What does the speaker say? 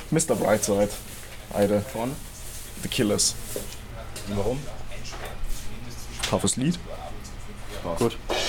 Mr. Brightside. Alter. Von? The Killers. Warum? Toughes Lied. Gut.